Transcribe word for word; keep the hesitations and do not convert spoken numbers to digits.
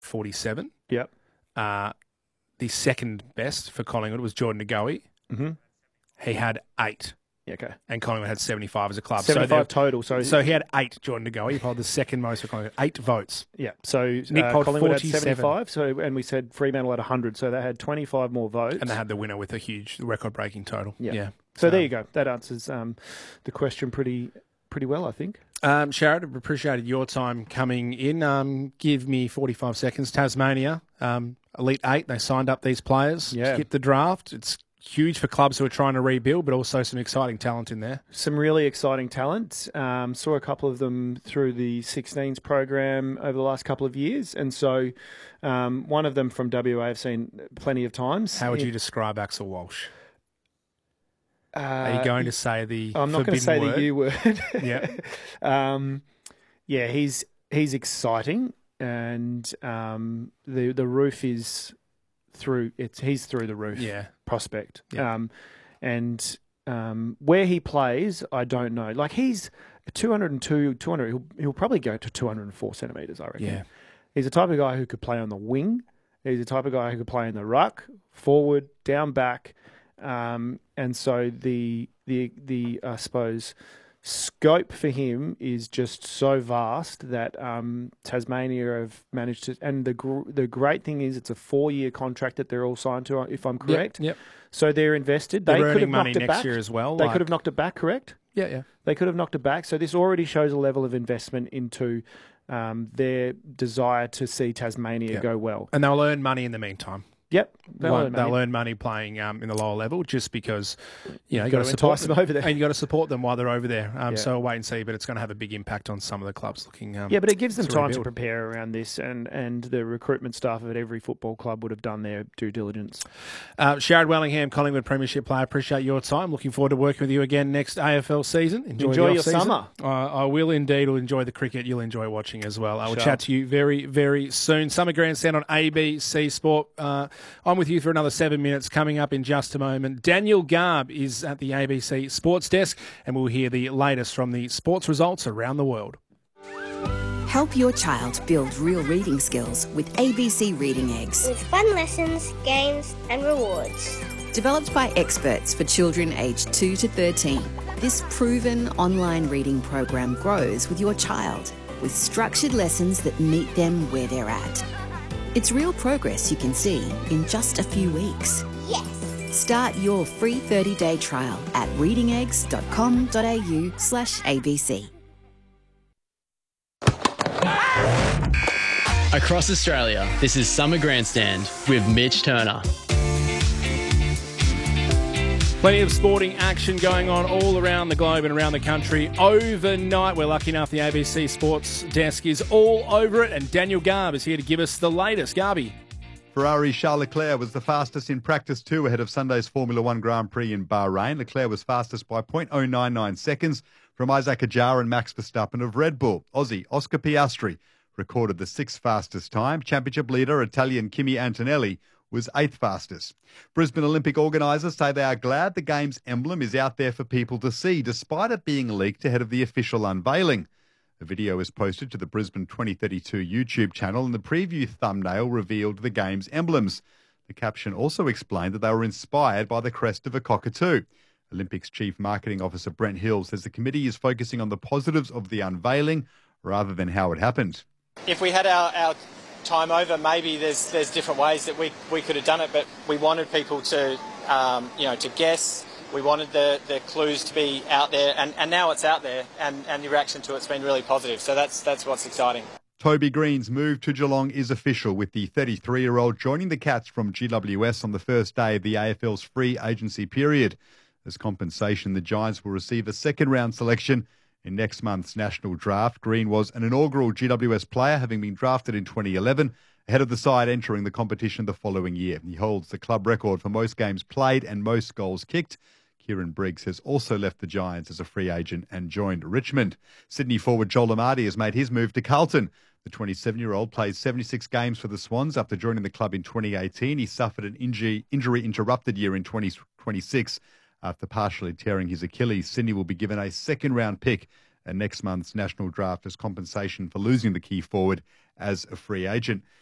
forty-seven. Yep. Uh, the second best for Collingwood was Jordan Ngoe. Mm-hmm. He had eight. Yeah, okay. And Collingwood had seventy-five as a club. seventy-five so total. So so he had eight, Jordan Ngoe. He polled the second most for Collingwood. Eight votes. Yeah. So Nick uh, polled Collingwood had forty-seven. seventy-five. So and we said Fremantle had one hundred. So they had twenty-five more votes. And they had the winner with a huge record-breaking total. Yeah. yeah. So, So there you go. That answers um, the question pretty pretty well, I think. Um, Sharad, I've appreciated your time coming in. Um, give me forty-five seconds. Tasmania, um, Elite Eight, they signed up these players. Yeah. Skip the draft. It's huge for clubs who are trying to rebuild, but also some exciting talent in there. Some really exciting talent. Um, saw a couple of them through the sixteens program over the last couple of years. And so um, one of them from W A I've seen plenty of times. How would He- you describe Axel Walsh? Uh, Are you going to say the I'm not going to forbidden say word? the U word. Yeah. um, yeah, he's he's exciting, and um, the the roof is through. It's he's through the roof. Yeah. Prospect. Yeah. Um, and um, where he plays, I don't know. Like he's two hundred two, two hundred. He'll, he'll probably go to two hundred four centimeters. I reckon. Yeah. He's the type of guy who could play on the wing. He's the type of guy who could play in the ruck, forward, down, back. Um, and so the the the I suppose scope for him is just so vast that um, Tasmania have managed to. And the gr- the great thing is, it's a four year contract that they're all signed to, if I'm correct. Yep. yep. So they're invested. They're they could earning have money knocked it next back. year as well. They like- could have knocked it back, correct? Yeah, yeah. They could have knocked it back. So this already shows a level of investment into um, their desire to see Tasmania Yep. go well. And they'll earn money in the meantime. Yep. They'll, earn they'll money. earn money playing um, in the lower level just because you know you You've got got to to support entice them over there. and you got to support them while they're over there. Um, Yeah. So we'll wait and see, but it's going to have a big impact on some of the clubs looking. Um, Yeah, but it gives them to time to rebuild. prepare around this, and, and the recruitment staff at every football club would have done their due diligence. Uh, Sharad Wellingham, Collingwood Premiership player. Appreciate your time. Looking forward to working with you again next A F L season. Enjoy, Enjoy the your off-season. summer. Uh, I will indeed. Will enjoy the cricket. You'll enjoy watching as well. I will Sure. chat to you very, very soon. Summer Grandstand on A B C Sport. Uh, I'm with you for another seven minutes. Coming up in just a moment, Daniel Garb is at the A B C Sports Desk, and we'll hear the latest from the sports results around the world. Help your child build real reading skills with A B C Reading Eggs. With fun lessons, games and rewards. Developed by experts for children aged two to thirteen, this proven online reading program grows with your child with structured lessons that meet them where they're at. It's real progress you can see in just a few weeks. Yes! Start your free thirty-day trial at readingeggs.com.au slash ABC. Across Australia, this is Summer Grandstand with Mitch Turner. Plenty of sporting action going on all around the globe and around the country overnight. We're lucky enough the A B C Sports Desk is all over it, and Daniel Garb is here to give us the latest. Garby. Ferrari Charles Leclerc was the fastest in practice two ahead of Sunday's Formula One Grand Prix in Bahrain. Leclerc was fastest by zero point zero nine nine seconds from Isaac Ajjar and Max Verstappen of Red Bull. Aussie Oscar Piastri recorded the sixth fastest time. Championship leader Italian Kimi Antonelli was eighth fastest. Brisbane Olympic organisers say they are glad the Games emblem is out there for people to see, despite it being leaked ahead of the official unveiling. A video was posted to the Brisbane twenty thirty-two YouTube channel, and the preview thumbnail revealed the Games emblems. The caption also explained that they were inspired by the crest of a cockatoo. Olympics Chief Marketing Officer Brent Hill says the committee is focusing on the positives of the unveiling rather than how it happened. If we had our, our time over, maybe there's there's different ways that we, we could have done it, but we wanted people to um, you know to guess. We wanted the, the clues to be out there, and, and now it's out there, and, and the reaction to it's been really positive. So that's that's what's exciting. Toby Green's move to Geelong is official, with the thirty-three-year-old joining the Cats from G W S on the first day of the A F L's free agency period. As compensation, the Giants will receive a second-round selection in next month's national draft. Green was an inaugural G W S player, having been drafted in twenty eleven, ahead of the side entering the competition the following year. He holds the club record for most games played and most goals kicked. Kieran Briggs has also left the Giants as a free agent and joined Richmond. Sydney forward Joel Amartey has made his move to Carlton. The twenty-seven-year-old plays seventy-six games for the Swans after joining the club in twenty eighteen. He suffered an injury, injury-interrupted year in twenty twenty-six after partially tearing his Achilles. Sydney will be given a second-round pick at next month's national draft as compensation for losing the key forward as a free agent.